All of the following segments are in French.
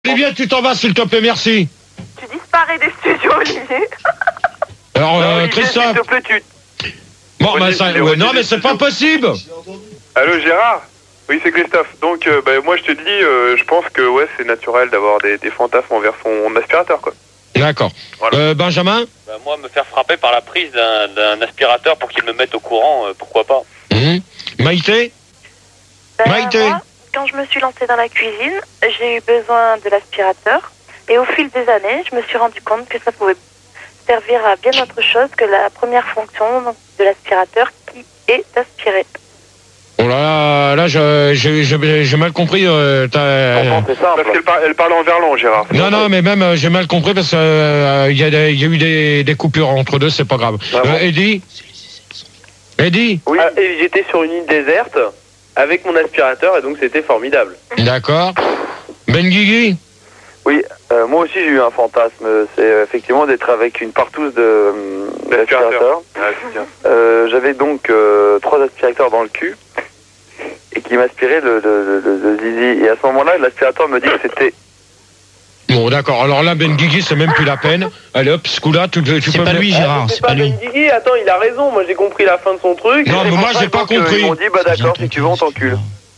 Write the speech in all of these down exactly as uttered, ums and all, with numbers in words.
Olivier, tu t'en vas s'il te plaît, merci. Tu disparais des studios, Olivier. Alors, non, euh, Olivier, Christophe. s'il te plaît, tu... Bon, bah, ça, ouais, non, mais c'est pas possible. Allô, Gérard? Oui, c'est Christophe. Donc, euh, bah, moi, je te dis, euh, je pense que ouais, c'est naturel d'avoir des, des fantasmes envers son aspirateur, quoi. D'accord. Voilà. Euh, Benjamin? Bah, moi, me faire frapper par la prise d'un d'un aspirateur pour qu'il me mette au courant, euh, pourquoi pas. Mmh. Maïté? Ben, Maïté. moi, quand je me suis lancée dans la cuisine, j'ai eu besoin de l'aspirateur. Et au fil des années, je me suis rendu compte que ça pouvait servir à bien autre chose que la première fonction de l'aspirateur qui est d'aspirer. Oh là là, là, je- j'ai j'ai- j'ai mal compris. Euh, t'as- Enfin, c'est ça. Parce qu'elle par- elle parle en verlan, Gérard. non, non, mais même, euh, j'ai mal compris parce qu'il euh, y, a des- y a eu des, des coupures entre deux, c'est pas grave. Ah bon euh, Eddie? Eddie? Oui, et j'étais sur une île déserte avec mon aspirateur et donc c'était formidable. D'accord. Ben Guigui? Oui, euh, moi aussi j'ai eu un fantasme, c'est euh, effectivement d'être avec une partouze de euh, d'aspirateur. Ah, c'est bien. Euh, J'avais donc euh, trois aspirateurs dans le cul et qui m'aspiraient le, le, le, le zizi. Et à ce moment-là, l'aspirateur me dit que c'était... Bon, d'accord. Alors là, Ben Guigui, c'est même plus la peine. Allez hop, ce coup-là, tu, tu C'est peux... pas lui, Gérard, c'est pas lui. Ben Guigui, attends, il a raison, moi j'ai compris la fin de son truc. Non, mais moi, j'ai pas Donc, euh, compris. Ils m'ont dit, bah d'accord, si tu veux, on t'encule.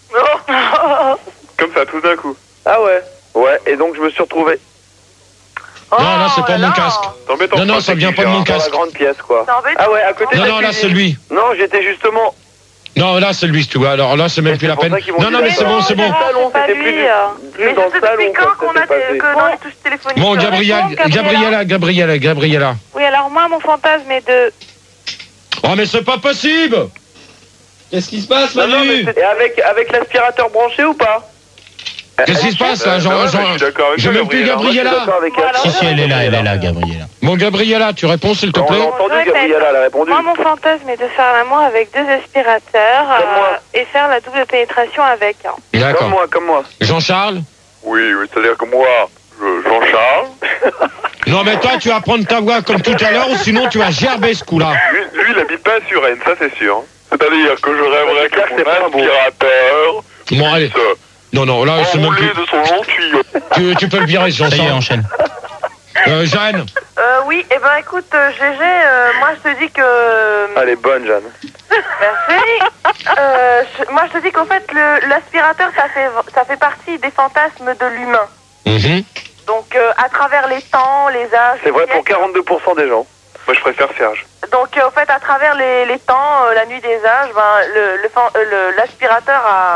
Comme ça, tout d'un coup. Ah ouais. Ouais, et donc je me suis retrouvé Non, là, c'est pas Oh mon là casque. T'embêtes en Non, non, ça vient pas de mon dans la casque. grande pièce, quoi. C'est embêtant. Ah ouais, à côté de Non, la non, là, cuisine. c'est lui. Non, j'étais justement... Non, là, c'est lui, tu vois. Alors là, c'est même Et plus c'est la pour peine. ça qu'ils m'ont Non, dit non, mais d'accord. c'est bon, c'est bon. Gérard, salon, c'est pas c'était lui, plus- euh. plus Mais dans je le sais salon, depuis quoi, quand ça qu'on s'est a passé. que dans les touches téléphoniques. Bon, je Gabriel, réponds, Gabriela, Gabriela, Gabriela. Oui, alors moi, mon fantasme est de... Oh, mais c'est pas possible. Qu'est-ce qui se passe, Non, non, mais Manu? c'est- et avec, avec l'aspirateur branché ou pas? Qu'est-ce qui se passe, là? Euh, Jean, ouais, Jean- je suis d'accord avec J'ai toi, même plus Gabriela. Je suis Gabriela. d'accord avec Voilà. elle. Si, si, elle est là, elle est là, Gabriela. Bon, Gabriela, tu réponds, s'il te On l'a plaît? entendu, Je répète. Gabriela, elle a répondu. Moi, mon fantasme est de faire l'amour avec deux aspirateurs Comme euh, moi. et faire la double pénétration avec. hein. Comme D'accord. moi, comme moi. Jean-Charles? Oui, oui, c'est-à-dire que moi, je- Jean-Charles, Non, mais toi, tu vas prendre ta voix comme tout à l'heure, ou sinon tu vas gerber ce coup-là. lui, lui, il habite pas sur Rennes, ça c'est sûr. C'est-à-dire que je rêverais clair que que c'est pas mon bon. aspirateur Bon, allez. se Non, non, là, c'est même enroulé plus... de son long tuyau. Tu, tu peux le virer, Ça y est, Jean-Charles. enchaîne. Euh, Jeanne? Euh, oui, et ben écoute, euh, G G, euh, moi je te dis que... Elle est bonne, Jeanne. Merci. Euh, je- moi je te dis qu'en fait, le- l'aspirateur, ça fait, ça fait partie des fantasmes de l'humain. Mhm. Donc euh, à travers les temps, les âges... C'est vrai les pour siècles. quarante-deux pour cent des gens. Moi, je préfère Serge. Donc euh, en fait, à travers les, les temps, euh, la nuit des âges, ben, le, le, fan- euh, le- l'aspirateur a,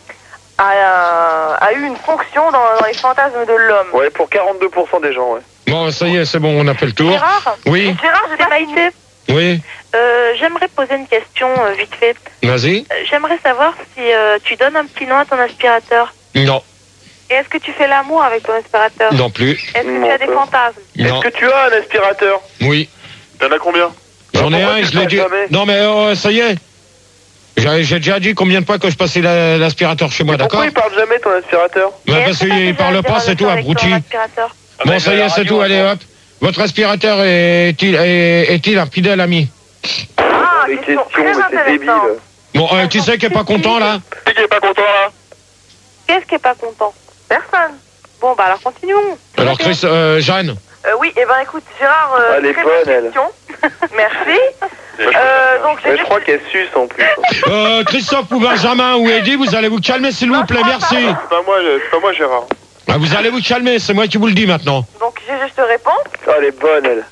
a, euh, a eu une fonction dans, dans les fantasmes de l'homme. Ouais, pour quarante-deux pour cent des gens, ouais. Bon, ça y est, c'est bon, on a fait le tour. Gérard Oui, Gérard, j'ai pas Maïté. oui, Euh, j'aimerais poser une question euh, vite fait. vas-y. Euh, J'aimerais savoir si euh, tu donnes un petit nom à ton aspirateur. Non, Et est-ce que tu fais l'amour avec ton aspirateur? non plus. Est-ce que Non, tu as des pas. fantasmes? Non, Est-ce que tu as un aspirateur? oui. T'en as combien? J'en ai Pourquoi un et tu je l'ai le dit. fais jamais Non, mais euh, ça y est. J'ai j'ai déjà dit combien de fois que je passais la- l'aspirateur chez moi, d'accord? Pourquoi il parle jamais ton aspirateur? Et Ouais, est-ce parce que t'as qu'il déjà parle été pas, c'est tout, avec ton abruti. aspirateur? Bon, ça y est, c'est tout, allez hop. Votre aspirateur est-il est, est-il un fidèle ami? Ah, Les question questions, très mais c'est débile. intéressante. Bon, euh, qui c'est qui est pas content, là? Qui est pas content là? Qu'est-ce qui est pas content? Personne. Bon, bah alors continuons. Alors, Chris, euh, Jeanne? Euh, oui, et ben écoute, Gérard, euh, Elle est très bonne, bonne elle. question. Merci. Euh, donc, j'ai Ouais, je crois qu'elle suce en plus. Euh, Christophe ou Benjamin ou Eddie, vous allez vous calmer, s'il vous plaît, merci. C'est pas moi, c'est pas moi, Gérard. Ah, vous allez vous calmer, c'est moi qui vous le dis maintenant. Donc, G G, je te réponds. Oh, elle est bonne, elle.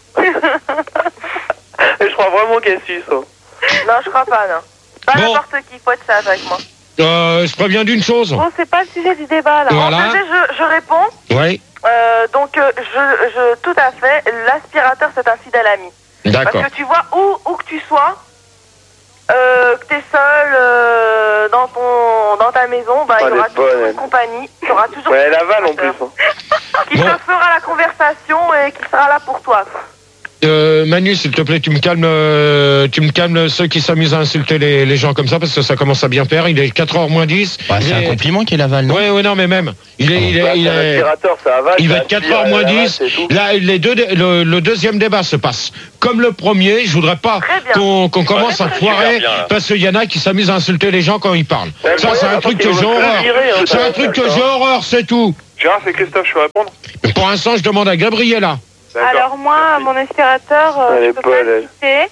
Et je crois vraiment qu'elle suce. Hein. Non, je crois pas, non. Pas Bon. n'importe qui, faut être sage avec moi. Euh, je préviens d'une chose. Bon, c'est pas le sujet du débat, là. Voilà. En G G, je, je réponds. Oui, Euh, donc, euh, je, je, tout à fait, l'aspirateur, c'est un fidèle ami. d'accord. Parce que tu vois, où, où que tu sois, euh, que tu es seul euh, dans, ton, dans ta maison, bah, Ah, il y elle aura est bonne, toujours elle. une compagnie, il y aura toujours Ouais, elle avale en plus. Hein. qui Bon. te fera la conversation et qui sera là pour toi. Euh, Manu, s'il te plaît, tu me calmes, euh, tu me calmes ceux qui s'amusent à insulter les, les gens comme ça, parce que ça commence à bien faire. Il est quatre heures moins dix. Bah, c'est un compliment qu'il avale, non? Oui, oui, non, mais même. Il est, il est, Bah, il c'est un est, aspirateur, ça avale. il va ça être quatre aspire, heures moins elle avale, dix. c'est tout. Là, les deux, dé- le, le deuxième débat se passe. Comme le premier, je voudrais pas Très bien. qu'on qu'on commence à foirer, bien, là. parce qu'il y en a qui s'amusent à insulter les gens quand ils parlent. Ouais, Ça, ouais, c'est un après, truc ils que vont j'ai se horreur. virer, hein, C'est ça, un truc ça, que ça. j'ai horreur, c'est tout. Gérard, c'est Christophe, je peux répondre? Pour l'instant, je demande à Gabriella. D'accord. Alors moi, mon aspirateur, euh, Elle je est peux pas, pas elle est- le citer.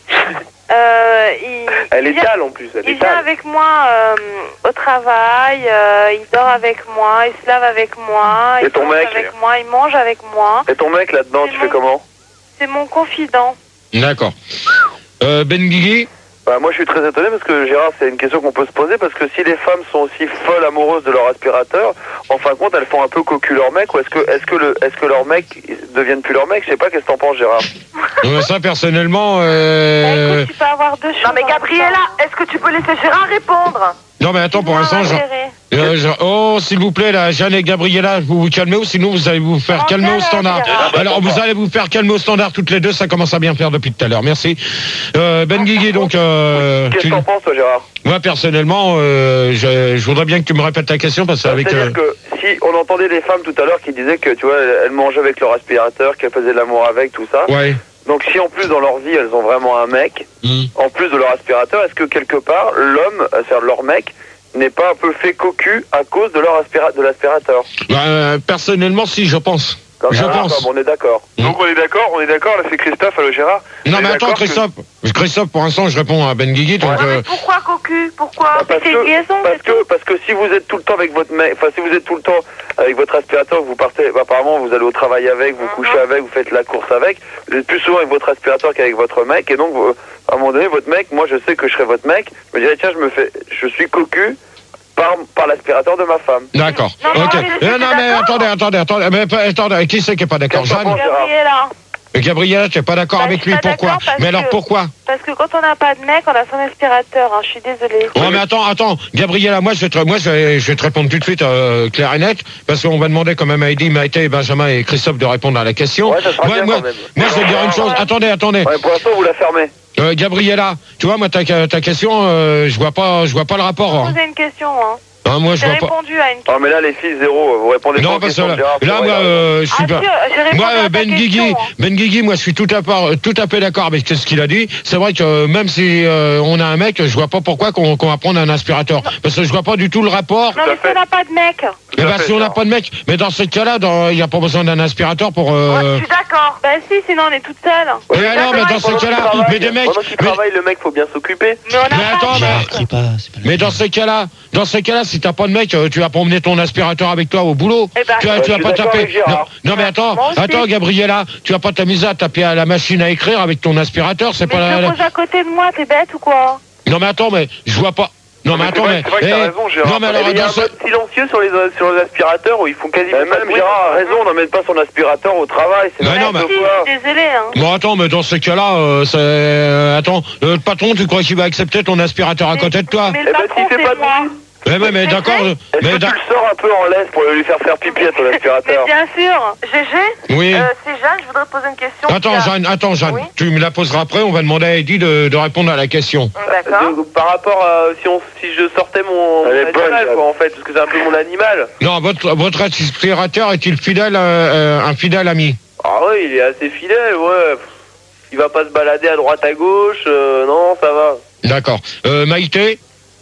Euh, il, Elle il est vient- tale en plus, elle Il est vient tale. avec moi euh, au travail, euh, il dort avec moi, il se lave avec moi, Et il ton mange mec avec moi, il mange avec moi. Et ton mec là-dedans, C'est tu mon- fais comment? C'est mon confident. D'accord. Euh, Ben Guigui? Bah, moi je suis très étonné parce que Gérard, c'est une question qu'on peut se poser parce que si les femmes sont aussi folles amoureuses de leur aspirateur, en fin de compte elles font un peu cocu leur mec, ou est-ce que est-ce que le est-ce que leur mec ils deviennent plus leur mec? Je sais pas, qu'est-ce que t'en penses Gérard? Euh, ça, personnellement... Bah, Euh... écoute, tu peux avoir deux choses. Non mais Gabriella, est-ce que tu peux laisser Gérard répondre? Non, mais attends, pour l'instant... je- Euh, je- Oh, s'il vous plaît, là, Jeanne et Gabriella, vous vous calmez ou sinon vous allez vous faire Oh, calmer au calme, standard. Gérard. Alors, vous allez vous faire calmer au standard toutes les deux, ça commence à bien faire depuis tout à l'heure. Merci. Euh, Ben Guigui, donc... Euh, Qu'est-ce tu- que t'en penses toi Gérard? Moi, personnellement, euh, je, je voudrais bien que tu me répètes ta question parce qu'avec... C'est-à-dire Euh... que si on entendait les femmes tout à l'heure qui disaient que tu vois elles elles mangeaient avec leur aspirateur, qu'elles faisaient de l'amour avec, tout ça. Ouais. Donc si en plus dans leur vie elles ont vraiment un mec, Hmm. en plus de leur aspirateur, est-ce que quelque part l'homme, c'est-à-dire leur mec, n'est pas un peu fait cocu à cause de leur aspira de l'aspirateur? Bah, euh, personnellement, si, je pense. Comme Je ça, pense. bon, on est d'accord. Donc on est d'accord, on est d'accord, là c'est Christophe, allô Gérard? Non, On mais est attends, d'accord que- Christophe. Christophe, pour l'instant, je réponds à Ben Guigui, donc... Non, euh, mais pourquoi cocu? Pourquoi? Bah, parce C'est une que, liaison, parce c'est que, tout. parce que si vous êtes tout le temps avec votre mec, enfin si vous êtes tout le temps avec votre aspirateur, vous partez, bah, apparemment vous allez au travail avec, vous Mhm. couchez avec, vous faites la course avec, vous êtes plus souvent avec votre aspirateur qu'avec votre mec, et donc vous- à un moment donné, votre mec, moi je sais que je serai votre mec, je me dirais tiens, je me fais, je suis cocu par, par l'aspirateur de ma femme. D'accord. Non, non, Ok. mais Euh, non, mais d'accord. attendez, attendez, attendez. Mais, pas- attendez, qui c'est qui est pas d'accord? Qu'est-ce que t'en Jeanne? penses, Gérard? Gabriella. Et Gabriella, tu n'es pas d'accord Bah, avec je suis lui, pas pourquoi? d'accord parce Mais alors que- pourquoi? Parce que quand on n'a pas de mec, on a son aspirateur, hein, je suis désolée. Ouais, mais attends, attends, Gabriella, moi je vais te, moi, je vais, je vais te répondre tout de suite euh, clair et net, parce qu'on va demander quand même à Heidi, Maïté, Benjamin et Christophe de répondre à la question. Ouais, ça sera moi, bien moi, quand même. moi, je vais dire une chose, attendez, attendez. Ouais, pour l'instant vous la fermez. Euh, Gabriella, tu vois, moi, ta, ta question, euh, je vois pas, je vois pas le rapport. Hein. Posez une question, hein. Hein, moi, je J'ai vois pas. répondu à une question. Ah mais là les filles zéro, vous répondez pas Non, aux parce que questions là, de Gérard, là, c'est moi, vrai, euh, je suis Ah, pas. sûr, j'ai répondu Moi, à euh, ta Ben question, Guigui, hein. Ben Guigui, moi, je suis tout à, part, tout à fait d'accord avec ce qu'il a dit. C'est vrai que euh, même si euh, on a un mec, je vois pas pourquoi qu'on qu'on va prendre un aspirateur. Parce que je vois pas du tout le rapport. Non, mais si on n'a pas de mec. Eh ben, à fait, si on n'a Gérard. pas de mec, mais dans ce cas-là, dans- il n'y a pas besoin d'un aspirateur pour. Euh... Ouais, je suis d'accord. Bah si, sinon on est toute seule. Mais alors, mais dans ce Pendant qu'il cas-là, travaille, mais des mecs. Pendant qu'il Mais, travaille, le mec, faut bien s'occuper. Mais on n'a mais pas attends, de mais, mec. Crie pas, c'est pas le mais dans ces cas-là, dans ces cas-là, si t'as pas de mec, euh, tu vas promener ton aspirateur avec toi au boulot. Eh ben, tu vas, Ouais, tu je vas suis pas d'accord taper. avec Gérard. Non, non, mais attends, Moi aussi. attends, Gabriella, tu vas pas t'amuser à taper à la machine à écrire avec ton aspirateur, c'est Mais pas je la. le pose à côté de moi, t'es bête ou quoi? Non, mais attends, mais je vois pas. Non, mais mais attends, c'est vrai- mais. c'est vrai que t'as eh, raison, Gérard. non, mais Mais alors, il y a dans un ce- mode silencieux sur les, sur les aspirateurs où ils font quasiment Et pas de même bruit. Gérard a raison, on n'emmène pas son aspirateur au travail, c'est Mais non, n'importe Si, quoi. je suis désolée, hein. Bon, attends, mais dans ce cas-là, euh, c'est. euh, attends, le patron, tu crois qu'il va accepter ton aspirateur à côté de toi? Mais Eh le ben, patron, s'il fait c'est pas de moi. bruit. Ouais, ouais, mais d'accord. Est-ce Mais que tu d'ac- le sors un peu en laisse pour lui faire faire pipi à ton Mais aspirateur? bien sûr. Gégé, Oui. euh, c'est Jeanne, je voudrais poser une question. Attends, Qui a- Jeanne, attends, Jeanne. Oui. Tu me la poseras après, on va demander à Eddie de, de répondre à la question. D'accord. Donc, par rapport à si, on, si je sortais mon, Elle mon est bonne, animal, Jeanne. quoi, en fait, parce que c'est un peu mon animal. Non, votre, votre aspirateur est-il fidèle, euh, euh, un fidèle ami? Ah ouais, il est assez fidèle, ouais. Il va pas se balader à droite à gauche, euh, non, ça va. D'accord. Euh, Maïté?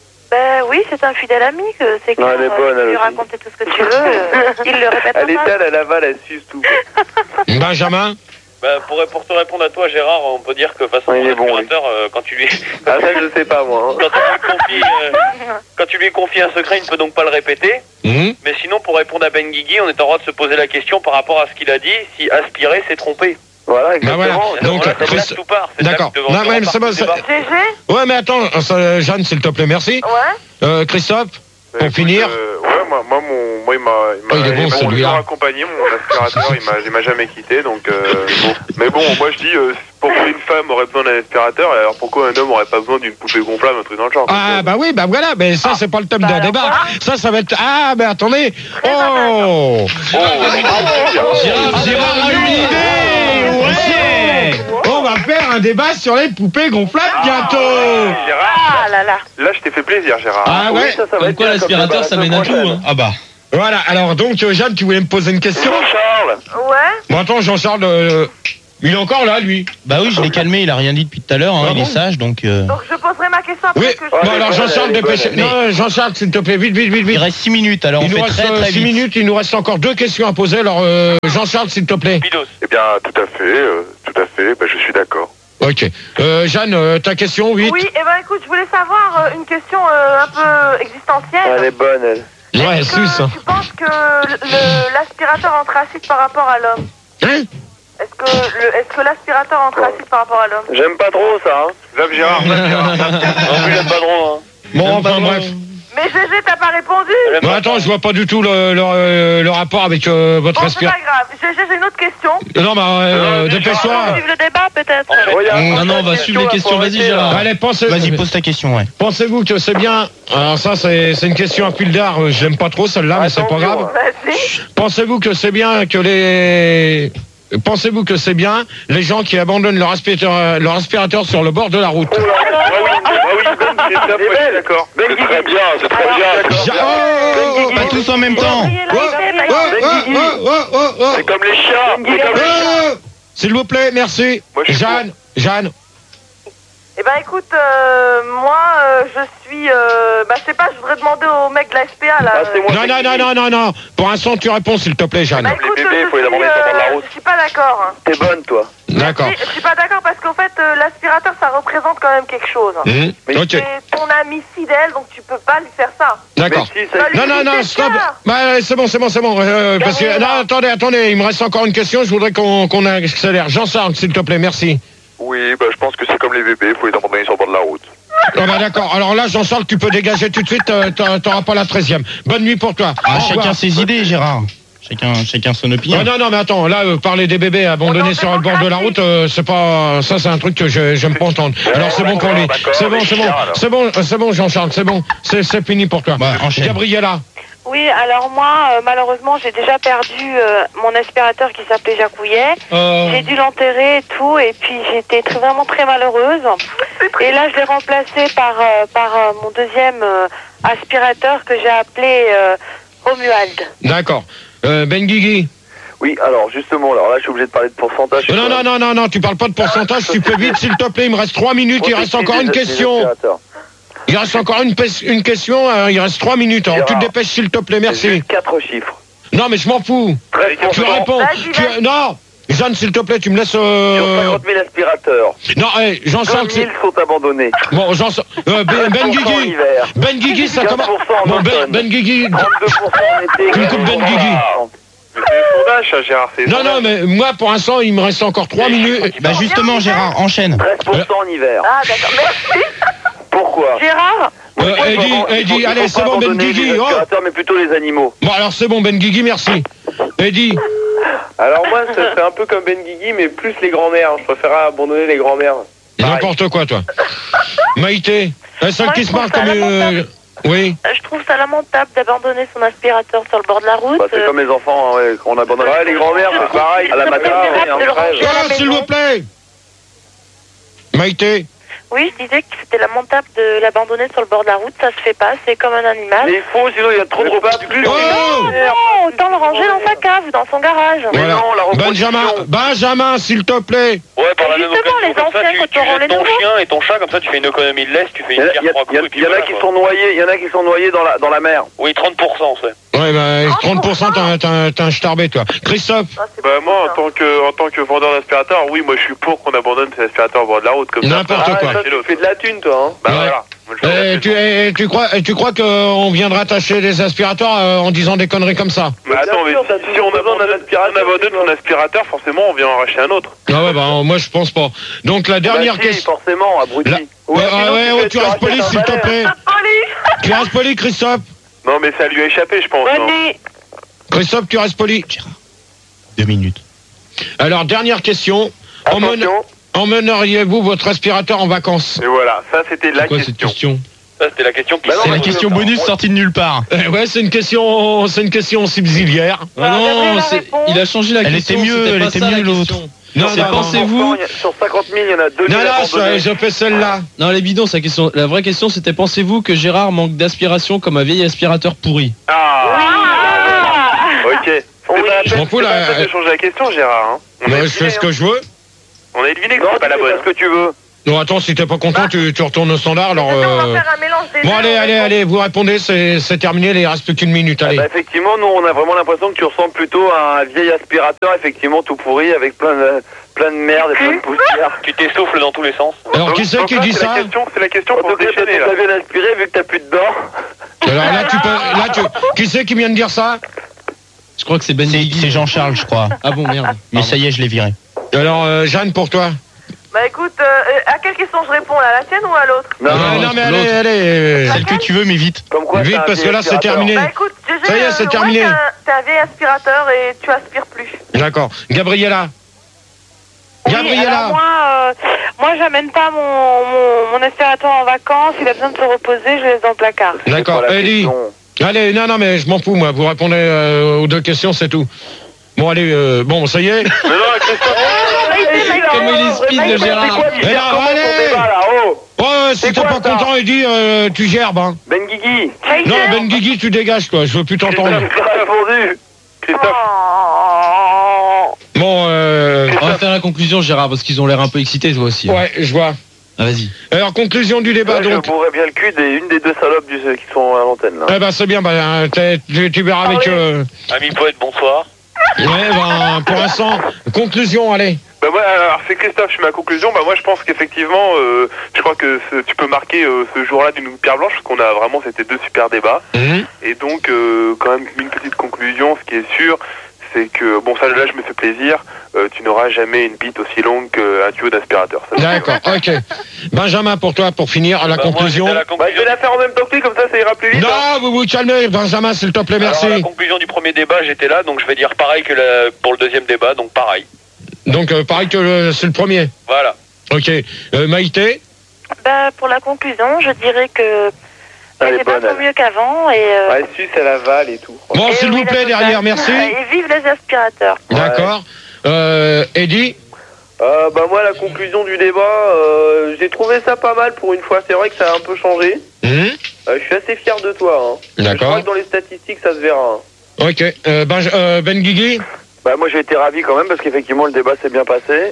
Ben oui, c'est un fidèle ami que c'est clair. Non, elle est bonne, tu elle lui aussi. raconter tout ce que tu veux. euh, il le répète Elle est pas. telle, elle avale, elle suce tout. Benjamin? Bah, pour, pour te répondre à toi, Gérard, on peut dire que façon Ouais, il est ton bon, aspirateur, euh, quand tu lui Ah ça, je sais pas, moi. hein. quand tu lui confies, euh, quand tu lui confies un secret, il ne peut donc pas le répéter. Hum Mais sinon, pour répondre à Ben Guigui, on est en droit de se poser la question par rapport à ce qu'il a dit, si aspirer, c'est tromper. Voilà, Bah exactement. voilà. Donc, Voilà, c'est là Chris- que tout part. C'est là D'accord. que Non, devant- mais devant c'est part bon, tout débat. Gégé? Ouais, mais attends, ça, Jeanne, s'il te plaît, merci. Ouais. Euh, Christophe? Bah, Pour écoute, finir. euh, ouais, moi, moi, mon, moi, il m'a, il m'a, Oh, il est bon, m'a celui-là. toujours accompagné, mon aspirateur, il m'a, il m'a jamais quitté, donc, euh, bon. Mais bon, moi, je dis, euh, pourquoi une femme aurait besoin d'un aspirateur, alors pourquoi un homme aurait pas besoin d'une poupée gonflable, un truc dans le genre? Ah, Donc, bah oui, bah voilà, mais ça, c'est pas le thème Bah d'un alors débat. voilà. Ça, ça va être. Ah, mais attendez. Oh! euh, oh, Gérard, Gérard a une idée! Ouais! On va faire un débat sur les poupées gonflables bientôt! Gérard, Ah là là. là, je t'ai fait plaisir, Gérard. Ah ouais? Oui, ça, ça va Comme être quoi bien comme l'aspirateur débat, ça la mène à semaine tout. prochaine. Hein. Ah bah. Voilà, alors donc, euh, Jeanne, tu voulais me poser une question? Jean-Charles, Ouais. Bon, attends, Jean-Charles, euh, Il est encore là, lui. Bah oui, je l'ai calmé, il a rien dit depuis tout à l'heure, hein, Ah il bon est sage, donc... Euh... Donc je poserai ma question après Oui, que je... bon, alors Jean-Charles, bonne, dépêche. elle est Non, Jean-Charles, s'il te plaît, vite, vite, vite, Il vite. reste six minutes, alors Il on nous fait reste très euh, très six vite. minutes, il nous reste encore deux questions à poser. Alors, euh, Jean-Charles, s'il te plaît. Pidos. Eh bien, tout à fait, euh, tout à fait, bah, je suis d'accord. Ok. Euh, Jeanne, euh, ta question, vite. Oui, et ben écoute, je voulais savoir euh, une question euh, un peu existentielle. Elle est bonne, elle. Ouais, Est-ce suce. que tu penses que le- le- l'aspirateur anthracite par rapport à l'homme? Hein? Est-ce que le- est-ce que l'aspirateur anthracite par rapport à l'homme? J'aime pas trop ça, hein. Zap Gérard, Zap Gérard. Non plus, j'aime pas trop. Hein. Bon, enfin, bref. Mais G G, t'as pas répondu? Bon, attends, je vois pas du tout le, le, euh, le rapport avec euh, votre Bon, c'est pas respiration. grave. G G, j'ai une autre question. Non, bah, euh, dépêche-toi. Suivre le débat, peut-être. Regarde, Non, non, on va la suivre les là, questions, faut vas-y, arrêter, Gérard. là. Allez, pensez, Vas-y, pose ta question, ouais. pensez-vous que c'est bien. Alors, ça, c'est c'est une question à fil d'art. euh, J'aime pas trop celle-là, mais c'est pas Attention, grave. Vas-y. Pensez-vous que c'est bien que les. Pensez-vous que c'est bien les gens qui abandonnent leur aspirateur, leur aspirateur sur le bord de la route? Ah oui, ah oui, Ben, c'est ça, moi, je suis d'accord. Ben C'est Guigui. très bien, c'est très bien. Ja- oh, oh, oh, Pas tous en même temps. Soyez là, oh, il va- oh, oh, oh, oh, oh, oh. C'est comme les chiens, c'est comme les chiens. Oh, s'il vous plaît, merci. Moi, je suis Jeanne, Jeanne. Eh ben écoute, euh, moi euh, je suis, euh, bah je sais pas, je voudrais demander au mec de la S P A là. Ah, c'est moi. Non, non, non, non, non, non. Pour l'instant, tu réponds, s'il te plaît, Jeanne. Bah Les écoute, bébés, je, faut les suis, abandonner sur le bord de la euh, route. je suis pas d'accord. Hein. T'es bonne, toi. D'accord. Je, je suis pas d'accord parce qu'en fait euh, l'aspirateur ça représente quand même quelque chose. Mhm. Mais Ok, C'est ton ami fidèle donc tu peux pas lui faire ça. d'accord. Mais si, ça- Bah, lui, Non, non, il non, fait stop. peur. Bah, c'est bon, c'est bon, c'est bon. Euh, parce que, Gabriela. non, attendez, attendez, il me reste encore une question. Je voudrais qu'on qu'on accélère. Jean-Charles, s'il te plaît, merci. Oui, bah, je pense que c'est comme les bébés, faut les abandonner sur le bord de la route. Ah bah d'accord. Alors là, Jean-Charles, tu peux dégager tout de suite. euh, t'a- T'auras pas la treizième. Bonne nuit pour toi. Ah, Au revoir. chacun ses idées, Gérard. Chacun, chacun son opinion. Oh, non, non, mais attends, là, euh, parler des bébés abandonnés On est sur le bord de la route, euh, c'est pas, ça, c'est un truc que je j'aime pas entendre. Alors c'est bon pour lui. d'accord, C'est bon, mais c'est bon, chiant, alors. c'est bon, euh, c'est bon, Jean-Charles, c'est bon, c'est c'est fini pour toi. Bah, enchaîne. Gabriella. Oui, alors moi, euh, malheureusement, j'ai déjà perdu euh, mon aspirateur qui s'appelait Jacouillet. Euh, J'ai dû l'enterrer et tout, et puis j'étais très- vraiment très malheureuse. Et là, je l'ai remplacé par, euh, par euh, mon deuxième euh, aspirateur que j'ai appelé euh, Romuald. D'accord. Euh, Ben Guigui. Oui, alors justement, alors là, je suis obligé de parler de pourcentage. Euh, Non, non, non, non, non, tu parles pas de pourcentage, tu peux vite, s'il te plaît, il me reste trois minutes, il reste encore une question. Il reste encore une, pes- une question, euh, il reste trois minutes. Alors tu te dépêches, s'il te plaît, C'est merci. juste quatre chiffres. Non, mais je m'en fous. treize pour Tu cent réponds. Vas-y, Tu- vas-y. Non, Jeanne, s'il te plaît, tu me laisses. sur Euh... cinquante mille aspirateurs. Non, hey, Jean-Charles. deux c'est- mille sont abandonnés. Bon, Jean euh, Ben, Ben quinze pour cent en Guigui. hiver. Ben Guigui, ça quinze commence. pour cent en Bon, Ben, automne. Ben Guigui. trente-deux pour cent en été. Tu me coupes Ben Guigui. Mais c'est le sondage, ça, Gérard, c'est le Non, non, sondage. mais moi, pour l'instant, il me reste encore trois minutes. Bah justement, Gérard, enchaîne. treize pour cent en hiver. Ah d'accord, merci. Pourquoi Gérard, Euh, Pourquoi il faut Eddie, abandonner- Eddie, il faut allez, pas c'est bon, Ben abandonner Guigui. les Oh. aspirateurs, mais plutôt les animaux. Bon, alors c'est bon, Ben Guigui, merci. Eddie. Alors moi, ça serait un peu comme Ben Guigui, mais plus les grands-mères. Je préférerais abandonner les grands-mères. N'importe quoi, toi. Maïté, la seule Moi, qui je se trouve marque ça comme. euh, lamentable. Oui. euh, je trouve ça lamentable d'abandonner son aspirateur sur le bord de la route. Bah, c'est Euh, comme les enfants, hein, ouais, qu'on abandonne. Ouais, les grands-mères, c'est pareil. À la C'est matin, préférable on de le crève. ranger à la Ah, s'il maison. vous plaît. Maïté. Oui, je disais que c'était lamentable de l'abandonner sur le bord de la route, ça se fait pas, c'est comme un animal. Mais il faut, sinon il y a trop de repas. Plus Oh. Non, autant le ranger dans sa cave, dans son garage. Mais Voilà. non, la reproduction. Benjamin, Benjamin, s'il te plaît. Ouais, par la même Justement, occasion, les comme ça, anciens, tu, quand tu auront jettes les ton nouveaux. chien et ton chat, comme ça tu fais une économie de laisse, tu fais Il y, une en a- pierre il y a- trois il y a- coups et puis il y en a voilà, qui quoi. sont noyés, il y en a qui sont noyés dans la, dans la mer. Oui, trente pour cent, c'est. Ouais, bah, trente pour cent, t'as t'as un- t'as un starbé, toi. Christophe. Ah, c'est Bah bon, moi, en ça. tant que, en tant que vendeur d'aspirateur, oui, moi je suis pour qu'on abandonne ces aspirateurs au bord de la route comme ça. N'importe après, quoi. c'est Ça, tu l'autre. fais de la thune, toi. Hein. Bah Ouais. voilà. Moi, je fais Et la tu, thune. et tu crois, et tu crois qu'on viendra attacher des aspirateurs euh, en disant des conneries comme ça? Mais attends, mais Bien sûr, t'as si toujours on besoin d'un abandonne, si aspirateur, on abandonne tu vois. son aspirateur, forcément on vient en racheter un autre. Ah ouais, bah moi je pense pas. Donc la dernière Bah si, question. forcément, abruti. La- Ou Ouais, sinon, ah ouais, tu oh, fais tu te restes racheter poli, un s'il te balai. plaît. Tu restes poli, Christophe. Non, mais ça lui a échappé, je pense. Bonne hein. nuit. Christophe, tu restes poli. Deux minutes. Alors dernière question. Emmène- Attention, Emmèneriez-vous votre aspirateur en vacances? Et voilà, ça c'était la Quoi cette question. question? Ça, c'était la question qui Bah non, C'est la mais question c'est- bonus sortie de nulle part. Eh ouais, c'est une question, c'est une question subsidiaire. Ah non, c'est- il a changé la Elle question. était mieux, c'était elle pas était ça, la mieux, l'autre. question. Non, C'est non, non, pensez-vous. sur cinquante mille, il y en a deux mille Non, non, abandonnés. je, je fais celle-là. Non, les bidons, sa question. La vraie question, c'était pensez-vous que Gérard manque d'aspiration comme un vieil aspirateur pourri? Ah Ok. C'est Oui. pas la Je m'en peine fous, c'est là, pas la peine euh, de changer la question, Gérard. Hein. On Moi, a je fais dit, ce que je veux. On a deviné que Non, c'est pas tu la fais bonne. pas ce que tu veux. Non, attends, si t'es pas content, tu, tu retournes au standard. Alors, On euh... va faire un mélange des bon, deux, allez, on allez, répond. allez, vous répondez, c'est c'est terminé, il reste plus qu'une minute, allez. Bah, effectivement, nous, on a vraiment l'impression que tu ressembles plutôt à un vieil aspirateur, effectivement, tout pourri, avec plein de, plein de merde et plein de poussière. Tu t'essouffles dans tous les sens. Alors, qui c'est Donc qui là, dit c'est ça? la question, c'est la question En pour tout se cas, t'as déchaîner, là. tout bien aspiré, vu que t'as plus de dents. Alors là, tu peux, là, tu, qui c'est qui vient de dire ça? Je crois que c'est Ben C'est Guigui. c'est Jean-Charles, je crois. Ah bon, merde. Mais ça y est, je l'ai viré. Alors, euh, Jeanne, pour toi? Bah écoute, euh, euh, à quelle question je réponds là? À la tienne ou à l'autre? Non, Euh, non, mais allez, allez. euh, Celle que tu veux, mais vite. Comme quoi, Vite, t'as un parce que vieil là, c'est aspirateur. terminé. Bah écoute, G G, Ça y est, euh, c'est ouais, terminé. t'es un- T'es un vieil aspirateur et tu aspires plus. D'accord. Gabriella. Oui, Gabriella. alors moi, euh, moi j'amène pas mon, mon, mon aspirateur en vacances, il a besoin de se reposer, je le laisse dans le placard. D'accord. C'est pas la Ellie. question. Allez, non, non, mais je m'en fous, moi. Vous répondez euh, aux deux questions, c'est tout. Bon, allez, euh, bon, ça y est. Mais non, Christophe, Comment il est speed, le C'est Gérard. quoi, tu Mais gères non, comment ton allez. débat, là? Oh Oh, si C'est t'es quoi, pas ça content, Eddie, euh, tu gerbes, hein. Ben Guigui, Non, Ben Guigui, tu dégages, toi. Je veux plus t'entendre. t'as répondu. Christophe, Oh. Bon, euh... On va faire la conclusion, Gérard, parce qu'ils ont l'air un peu excités, toi aussi. hein. ouais, je vois. Ah, vas-y. Alors, conclusion du débat, Ouais, je donc. bourrais bien le cul d'une des deux salopes du, qui sont à l'antenne, là. Eh ben, c'est bien, bah, t'es- tu, tu verras avec... Euh... Ami poète, bonsoir. Ouais, ben, pour l'instant, conclusion, allez. bah moi, alors c'est Christophe, je suis ma conclusion. Bah moi, je pense qu'effectivement, euh, je crois que ce- tu peux marquer euh, ce jour-là d'une pierre blanche, parce qu'on a vraiment, c'était deux super débats. Mhm. Et donc, euh, quand même, une petite conclusion, ce qui est sûr, c'est que, bon, ça, là, je me fais plaisir, euh, tu n'auras jamais une bite aussi longue qu'un tuyau d'aspirateur. Ça, c'est D'accord, ok. Benjamin, pour toi, pour finir, la Bah, moi, conclusion. j'étais à la Bah, je conclusion. vais la faire en même temps que lui, comme ça, ça ira plus vite. hein. Non, vous vous calmez, Benjamin, s'il te plaît, merci. Alors, à la conclusion du premier débat, j'étais là, donc je vais dire pareil que la- pour le deuxième débat, donc pareil. Donc, euh, pareil que le- c'est le premier. Voilà. Ok. Euh, Maïté? Bah, pour la conclusion, je dirais que Elle est c'est pas bonne, tant elle. mieux qu'avant et, euh, Ouais, suce, elle avale et tout. Bon, et s'il oui, vous plaît, la totale. derrière, merci. Et vive les aspirateurs. D'accord. Euh, Eddie? Euh, bah moi la conclusion du débat, euh, j'ai trouvé ça pas mal pour une fois. C'est vrai que ça a un peu changé. Mhm. Euh, je suis assez fier de toi. Hein. D'accord. Je crois que dans les statistiques ça se verra. hein. Ok. Euh, Benj- euh, Ben Guigui? Bah moi j'ai été ravi quand même parce qu'effectivement le débat s'est bien passé.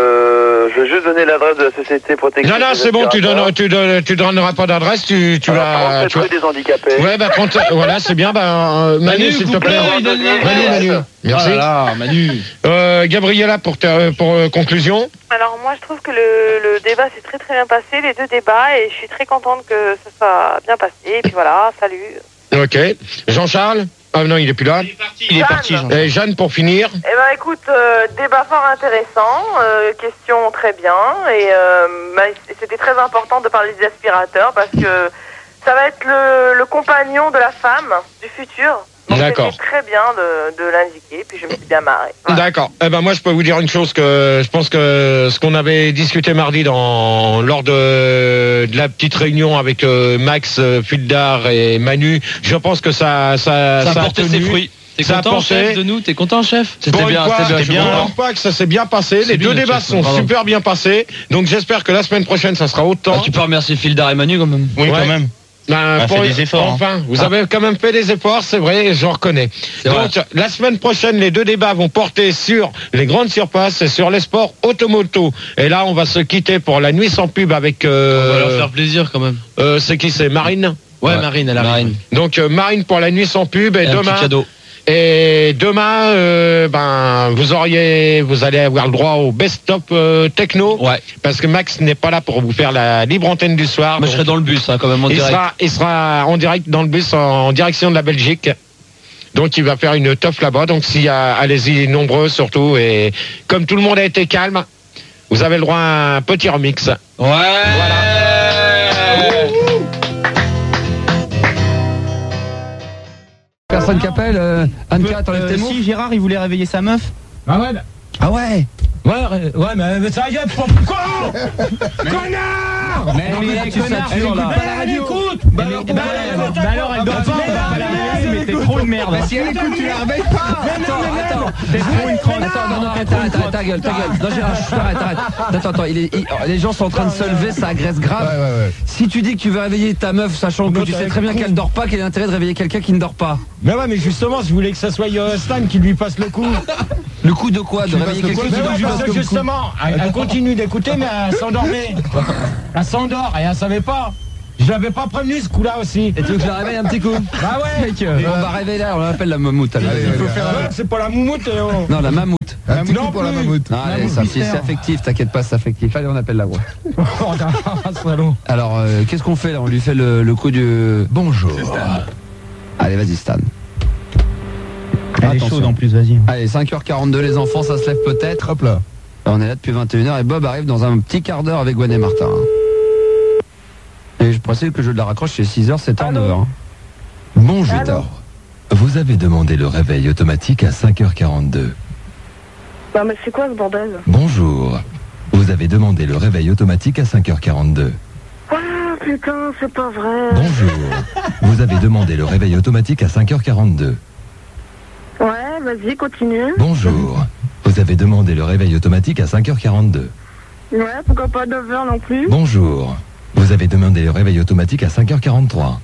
Euh, je vais juste donner l'adresse de la société protection. Non, non, des c'est bon, tu aspirateurs. donnes, tu donnes, tu donneras pas d'adresse, tu, tu Alors, vas, trente-sept tu vas. rue des handicapés. Ouais, bah, trente, voilà, c'est bien, bah, euh, Manu, Manu, s'il te coupe-le, plaît. il donne les Manu, adresses. Manu. Merci. Oh là là, Manu. Euh, Gabriella, pour, ta, pour euh, conclusion. Alors moi je trouve que le, le débat s'est très très bien passé, les deux débats, et je suis très contente que ça soit bien passé. Et puis voilà, salut. Ok. Jean-Charles? Ah non, il est plus là. Il est parti, Jean. Et Jeanne, pour finir. Eh ben écoute, euh, débat fort intéressant, euh, question très bien, et euh, bah, c'était très important de parler des aspirateurs parce que ça va être le, le compagnon de la femme du futur. Donc D'accord. c'était très bien de, de l'indiquer, puis je me suis bien marrée. Voilà. D'accord. Eh ben moi je peux vous dire une chose que je pense que ce qu'on avait discuté mardi dans lors de, de la petite réunion avec euh, Max, euh, Fildar et Manu, je pense que ça ça Ça a a porté tenu. ses fruits. T'es Ça a content, porté. chef, de nous? T'es content, chef? C'était Pour une bien, fois, c'était bien, je suis je content. pense pas que ça s'est bien passé. C'est Les deux bien, débats chef, sont bravo. super bien passés. Donc j'espère que la semaine prochaine ça sera autant. Ah, tu peux remercier Fildar et Manu quand même. Oui, Ouais. quand même. Ben, On a pour- fait des efforts, hein. Enfin, vous Ah. avez quand même fait des efforts, c'est vrai, je reconnais. C'est Donc, la semaine prochaine, les deux débats vont porter sur les grandes surfaces et sur les sports automoto. Et là, on va se quitter pour la nuit sans pub avec. Euh, On va leur faire plaisir quand même. euh, c'est qui, c'est Marine. Ouais, Marine, elle arrive. Marine. Donc euh, Marine pour la nuit sans pub et, Et un demain. petit cadeau. Et demain, euh, ben, vous auriez, vous allez avoir le droit au best-of euh, techno. Ouais. Parce que Max n'est pas là pour vous faire la libre antenne du soir. Moi, je donc- serai dans le bus, hein, quand même, en il direct. sera, il sera en direct dans le bus en, en direction de la Belgique. Donc il va faire une teuf là-bas. Donc s'il y a, allez-y nombreux surtout. Et comme tout le monde a été calme, vous avez le droit à un petit remix. Ouais. Personne qui appelle, euh, Anne-Cat, t'enlèves tes mots. Si Gérard, il voulait réveiller sa meuf. Ah ouais, bah- Ah ouais. ouais, ouais, ouais, mais, mais ça y est, pour quoi Connard Mais, mais là, tu satures là. Elle, elle écoute. Bah, alors, bah, alors, bah, alors, elle dort pas. Elle a réveillé, mais t'es trop une merde. Bah, si elle écoute, tu la réveilles pas. Attends, attends. T'es trop une crâne. Attends, non, non, arrête, arrête, arrête, ta gueule, ta gueule. Non, Gérard, chut, arrête, arrête. Attends, attends, il est, il- les gens sont en train de se lever, ça agresse grave. Si tu dis que tu veux réveiller ta meuf, sachant que tu sais très bien qu'elle dort pas, quel est l'intérêt de réveiller quelqu'un qui ne dort pas? Mais ouais, mais justement, je voulais que ça soit euh, Stan qui lui passe le coup. Le coup de quoi? De réveiller quelqu'un qui Mais dort ouais, parce que justement, elle, elle continue d'écouter, mais elle s'endormait. Elle s'endort et elle savait pas. Je l'avais pas prévenu ce coup-là aussi. Et tu veux que je la réveille un petit coup? Bah ouais. Mec, euh, on va réveiller là, on l'appelle la mammouth. Allez, Il faut faire un- C'est pas la moumoute, Léo. Non, la mammouth. Un petit coup pour la mammouth. Non, allez, ça, c'est c'est affectif, t'inquiète pas, c'est affectif. Allez, on appelle la voix. Alors, euh, qu'est-ce qu'on fait là? On lui fait le, le coup du... Bonjour. Allez, vas-y, Stan. Elle est chaude en plus, vas-y. Allez, cinq heures quarante-deux, les enfants, ça se lève peut-être. Hop là. On est là depuis vingt et une heures et Bob arrive dans un petit quart d'heure avec Gwen et Martin. Et je précise que le jeu de la raccroche, c'est six heures, sept heures, neuf heures. Bonjour. Vous avez demandé le réveil automatique à cinq heures quarante-deux. Non mais c'est quoi ce bordel? Bonjour. Vous avez demandé le réveil automatique à cinq heures quarante-deux. Ah putain, c'est pas vrai. Bonjour. Vous avez demandé le réveil automatique à cinq heures quarante-deux. Ouais, vas-y, continue. Bonjour. Vous avez demandé le réveil automatique à cinq heures quarante-deux. Ouais, pourquoi pas neuf heures non plus? Bonjour. Vous avez demandé le réveil automatique à cinq heures quarante-trois.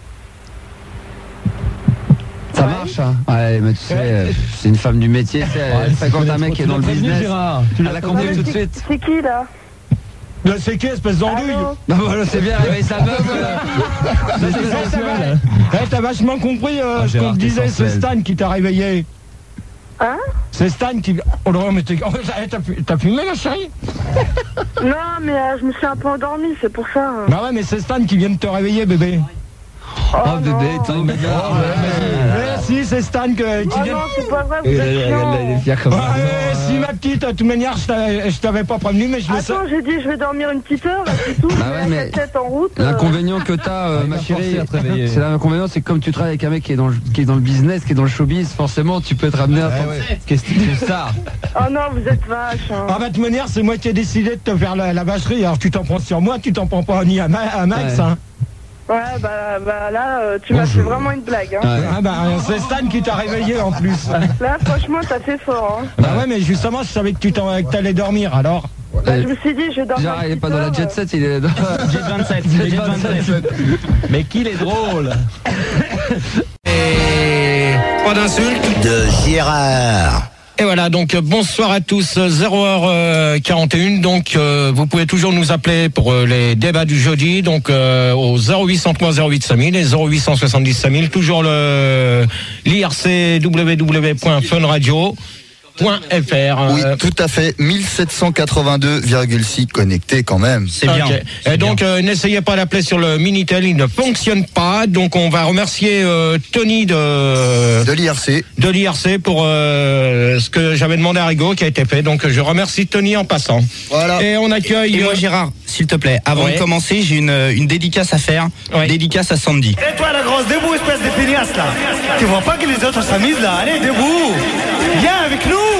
Ça marche, hein? Ouais, mais tu sais, euh, c'est une femme du métier, tu sais, elle fréquente un mec qui est dans le business. Elle a compris tout de suite. C'est qui là? Là, c'est qui, espèce d'andouille? Bah voilà, c'est bien, réveille sa meuf. Eh, t'as vachement compris euh, Ah, ce qu'on Gérard, te t'es disait, c'est sensuel. Stan qui t'a réveillé. Hein? C'est Stan qui... Oh non, mais t'es... Oh, t'as fu- t'as fumé, la chérie? Non, mais euh, je me suis un peu endormie, c'est pour ça. Bah ouais, mais c'est Stan qui vient de te réveiller, bébé. Oh, bébé, t'as une Mais si, c'est Stan que, qui Oh vient... non, c'est pas vrai, vous Il êtes chiant. est fier comme ça. Ouais, si ma petite, de toute manière, je t'avais- je t'avais pas prévenu, mais je le sais. Attends, j'ai dit je vais dormir une petite heure, là, c'est tout. Bah ouais, J'ai mais la tête en route. euh. l'inconvénient que t'as, euh, ma chérie, c'est l'inconvénient, c'est que comme tu travailles avec un mec qui est dans le, qui est dans le business, qui est dans le showbiz, forcément, tu peux te ramener à ton... Qu'est-ce que c'est ça? Oh non, vous êtes vache. Hein. Ah bah de toute manière, c'est moi qui ai décidé de te faire la, la vacherie, alors tu t'en prends sur moi, tu t'en prends pas ni à, Ma- à Max, Ouais. hein. Ouais, bah, bah là, euh, tu m'as fait vraiment une blague. Hein. Ah bah c'est Stan qui t'a réveillé en plus. Là, franchement, t'as fait fort. Hein. Bah ouais, mais justement, je savais que tu t'en- que t'allais dormir, alors. Bah, je me suis dit, je vais dormir. Genre, une il est pas petite dans la heure, jet set, il est dans... Jet vingt-sept. Jet vingt-sept. Mais qu'il est drôle. Et pas d'insulte. De Gérard. Et voilà, donc euh, bonsoir à tous, zéro heure quarante et une, donc euh, vous pouvez toujours nous appeler pour euh, les débats du jeudi, donc euh, au zéro huit cent trois zéro huit cinq mille et zéro huit cent soixante-dix cinq mille, toujours le l'I R C w w w point fun radio point f r. Oui, tout à fait. mille sept cent quatre-vingt-deux virgule six connectés quand même. C'est bien. Et donc euh, n'essayez pas d'appeler sur le Minitel, il ne fonctionne pas. Donc on va remercier euh, Tony de de l'I R C de l'I R C pour euh, ce que j'avais demandé à Rigaud qui a été fait. Donc je remercie Tony en passant. Voilà. Et on accueille Et moi euh, Gérard, s'il te plaît, avant Ouais. de commencer, j'ai une, une dédicace à faire. Ouais. Dédicace à Sandy. Et toi la grosse, debout espèce de feignasse là. Tu vois pas que les autres s'amusent là? Allez, debout. Viens avec nous.